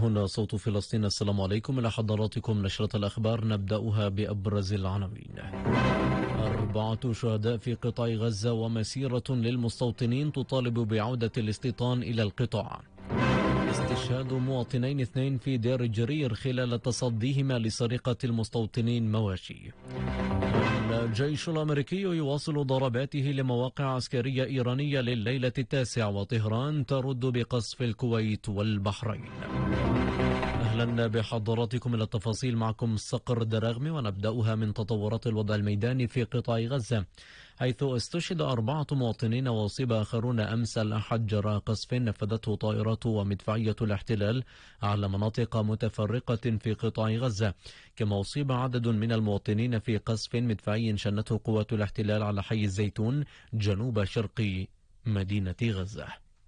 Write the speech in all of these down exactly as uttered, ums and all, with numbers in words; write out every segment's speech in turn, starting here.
هنا صوت فلسطين. السلام عليكم، إلى حضراتكم نشرة الأخبار نبدأها بأبرز العناوين. أربعة شهداء في قطاع غزة ومسيرة للمستوطنين تطالب بعودة الاستيطان إلى القطاع. استشهاد مواطنين اثنين في دير جرير خلال تصديهما لسرقة المستوطنين مواشي. الجيش الأمريكي يواصل ضرباته لمواقع عسكرية إيرانية لليلة التاسع، وطهران ترد بقصف الكويت والبحرين. أهلا بحضراتكم إلى التفاصيل، معكم صقر دراغمي، ونبدأها من تطورات الوضع الميداني في قطاع غزة، حيث استشهد أربعة مواطنين وأصيب آخرون أمس الأحد جراء قصف نفذته طائرات ومدفعية الاحتلال على مناطق متفرقة في قطاع غزة، كما أصيب عدد من المواطنين في قصف مدفعي شنته قوات الاحتلال على حي الزيتون جنوب شرق مدينة غزة.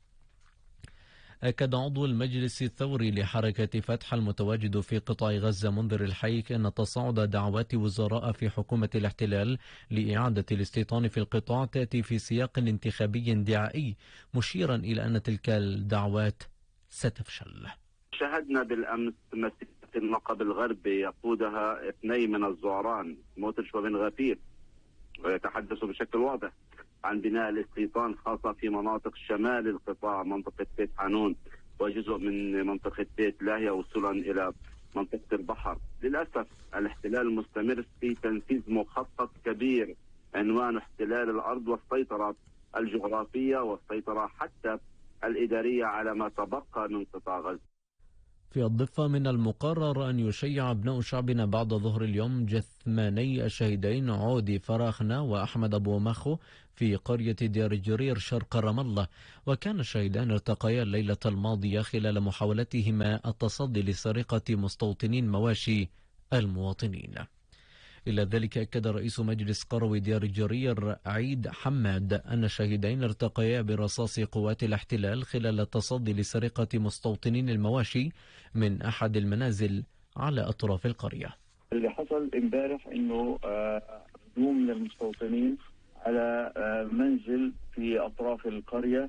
أكد عضو المجلس الثوري لحركة فتح المتواجد في قطاع غزة منذر الحيك أن تصاعد دعوات وزراء في حكومة الاحتلال لإعادة الاستيطان في القطاع تأتي في سياق انتخابي دعائي، مشيرا إلى أن تلك الدعوات ستفشل. شاهدنا بالأمس مسيرة النقب الغربي يقودها اثنين من الزعران موتش وبن غفير، ويتحدثوا بشكل واضح عن بناء الاستيطان، خاصة في مناطق شمال القطاع، منطقة بيت حانون وجزء من منطقة بيت لاهيا وصولا إلى منطقة البحر. للأسف الاحتلال مستمر في تنفيذ مخطط كبير عنوان احتلال الأرض والسيطرة الجغرافية والسيطرة حتى الإدارية على ما تبقى من قطاع غزة. في الضفة من المقرر أن يشيع أبناء شعبنا بعد ظهر اليوم جثماني الشهيدين عودي فراخنا وأحمد أبو مخو في قرية دير جرير شرق رام الله، وكان الشهيدان ارتقيا الليلة الماضية خلال محاولتهما التصدي لسرقة مستوطنين مواشي المواطنين. إلى ذلك أكد رئيس مجلس قروي دير جرير عيد حماد أن الشهيدين ارتقيا برصاص قوات الاحتلال خلال التصدي لسرقة مستوطنين المواشي من أحد المنازل على أطراف القرية. اللي حصل امبارح انه هجوم من المستوطنين على منزل في أطراف القرية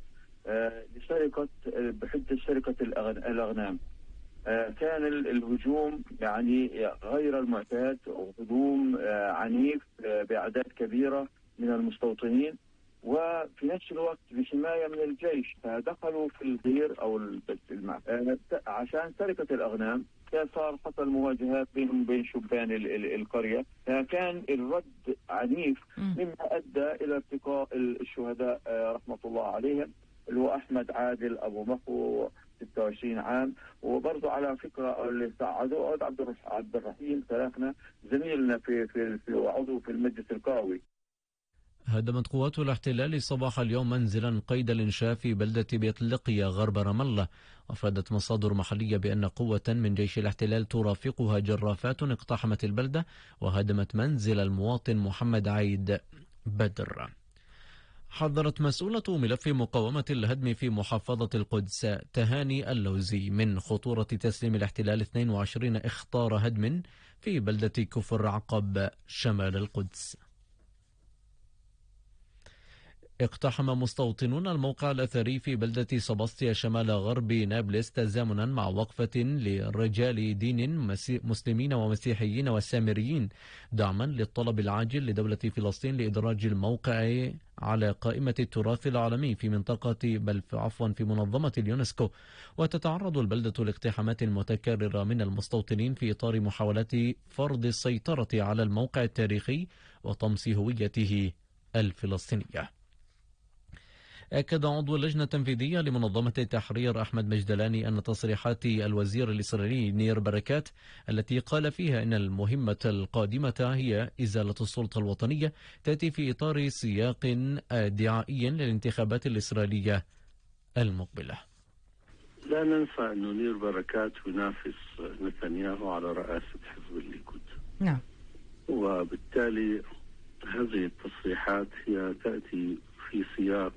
لسرقة بحجة سرقة الأغنام. كان الهجوم يعني غير المعتاد، وهجوم عنيف بأعداد كبيرة من المستوطنين، وفي نفس الوقت بحماية من الجيش. فدخلوا في الدير أو المع... عشان سرقة الأغنام. كان صار حصل مواجهات بينهم وبين شبان القرية، كان الرد عنيف مما أدى إلى ارتقاء الشهداء رحمة الله عليهم، اللي هو أحمد عادل أبو مخو ستة وعشرين عام، وبرضه على فكرة اللي ساعدوه عبد الرحيم تراكنا زميلنا في في في وعضو في المجلس القروي. هدمت قوات الاحتلال صباح اليوم منزلا قيد الإنشاء في بلدة بيت لقية غرب رام الله، وأفادت مصادر محلية بأن قوة من جيش الاحتلال ترافقها جرافات اقتحمت البلدة وهدمت منزل المواطن محمد عيد بدر. حذرت مسؤولة ملف مقاومة الهدم في محافظة القدس تهاني اللوزي من خطورة تسليم الاحتلال اثنين وعشرين إخطار هدم في بلدة كفر عقب شمال القدس. اقتحم مستوطنون الموقع الأثري في بلدة سباستيا شمال غرب نابلس تزامنا مع وقفة لرجال دين مسلمين ومسيحيين والسامريين دعما للطلب العاجل لدولة فلسطين لإدراج الموقع على قائمة التراث العالمي في منطقة بل عفوا في منظمة اليونسكو. وتتعرض البلدة لاقتحامات متكررة من المستوطنين في إطار محاولات فرض السيطرة على الموقع التاريخي وطمس هويته الفلسطينية. أكد عضو اللجنة التنفيذية لمنظمة التحرير أحمد مجدلاني أن تصريحات الوزير الإسرائيلي نير بركات التي قال فيها أن المهمة القادمة هي إزالة السلطة الوطنية تأتي في إطار سياق دعائي للانتخابات الإسرائيلية المقبلة. لا ننسى أن نير بركات ينافس نتنياهو على رئاسة حزب الليكود. نعم. وبالتالي هذه التصريحات هي تأتي في سياق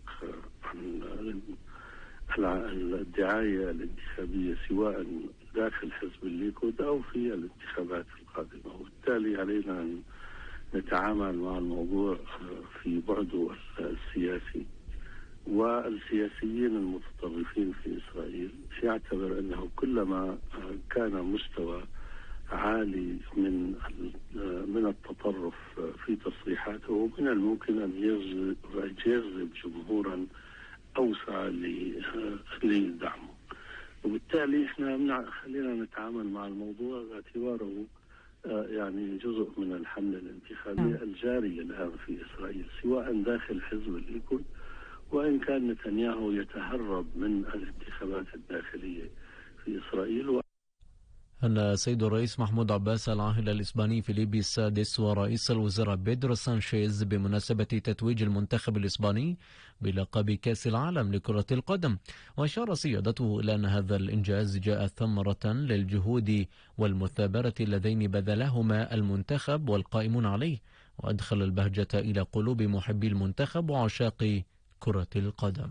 الدعاية الانتخابية سواء داخل حزب الليكود أو في الانتخابات القادمة، وبالتالي علينا أن نتعامل مع الموضوع في بعده السياسي. والسياسيين المتطرفين في إسرائيل يعتبر أنه كلما كان مستوى عالي من من التطرف في تصريحاته، ومن الممكن أن يجذب جمهورا أوسع لدعمه. وبالتالي احنا خلينا نتعامل مع الموضوع باعتباره يعني جزء من الحملة الانتخابية الجارية الآن في إسرائيل، سواء داخل حزب الليكود وإن كان نتنياهو يتهرب من الانتخابات الداخلية في إسرائيل. أن السيد الرئيس محمود عباس العاهل الإسباني فيليبي السادس ورئيس الوزراء بيدرو سانشيز بمناسبة تتويج المنتخب الإسباني بلقب كأس العالم لكرة القدم، وأشار سيادته إلى أن هذا الإنجاز جاء ثمرة للجهود والمثابرة اللذين بذلهما المنتخب والقائمون عليه، وأدخل البهجة إلى قلوب محبي المنتخب وعشاق كرة القدم.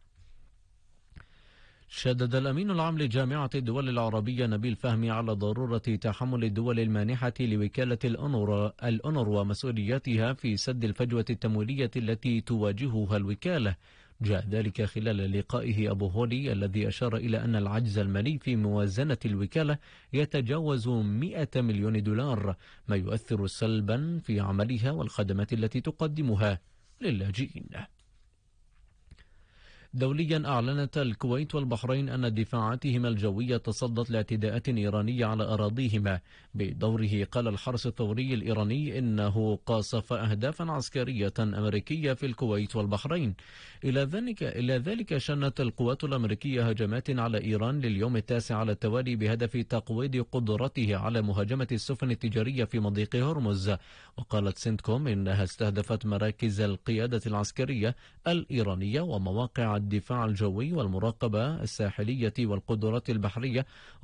شدد الأمين العام لجامعة الدول العربية نبيل فهمي على ضرورة تحمل الدول المانحة لوكالة الأونروا مسؤولياتها في سد الفجوة التمويلية التي تواجهها الوكالة. جاء ذلك خلال لقائه أبو هولي الذي أشار إلى أن العجز المالي في موازنة الوكالة يتجاوز مئة مليون دولار، ما يؤثر سلبا في عملها والخدمات التي تقدمها للاجئين. دوليا، أعلنت الكويت والبحرين أن دفاعاتهما الجوية تصدت لاعتداءات إيرانية على أراضيهما. بدوره قال الحرس الثوري الإيراني إنه قاصف أهدافا عسكرية أمريكية في الكويت والبحرين. إلى ذلك إلى ذلك شنت القوات الأمريكية هجمات على إيران لليوم التاسع على التوالي بهدف تقويض قدرته على مهاجمة السفن التجارية في مضيق هرمز. وقالت سنتكوم إنها استهدفت مراكز القيادة العسكرية الإيرانية ومواقع الدفاع الجوي والمراقبة الساحلية والقدرات البحرية،